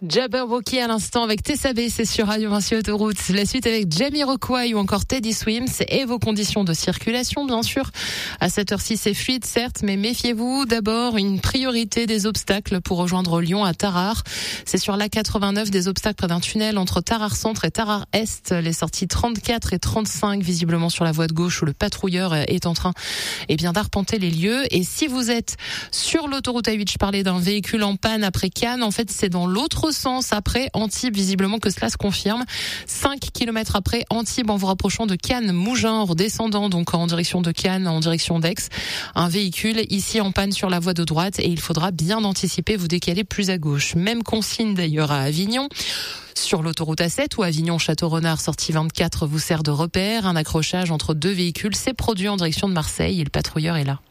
Jabberwocky à l'instant avec Tessa B, c'est sur Radio Vinci Autoroute. La suite avec Jamiroquai ou encore Teddy Swims et vos conditions de circulation, bien sûr. À cette heure-ci, c'est fluide, certes, mais méfiez-vous. D'abord, une priorité des obstacles pour rejoindre Lyon à Tarare. C'est sur l'A89 des obstacles près d'un tunnel entre Tarare Centre et Tarare Est. Les sorties 34 et 35, visiblement sur la voie de gauche où le patrouilleur est en train, d'arpenter les lieux. Et si vous êtes sur l'autoroute A8, je parlais d'un véhicule en panne après Cannes. En fait, c'est dans l'autre sens après Antibes, visiblement que cela se confirme. 5 km après Antibes, en vous rapprochant de Cannes-Mougins, en redescendant donc en direction de Cannes, en direction d'Aix. Un véhicule ici en panne sur la voie de droite et il faudra bien anticiper, vous décaler plus à gauche. Même consigne d'ailleurs à Avignon. Sur l'autoroute A7 où Avignon-Château-Renard, sortie 24, vous sert de repère. Un accrochage entre deux véhicules s'est produit en direction de Marseille et le patrouilleur est là.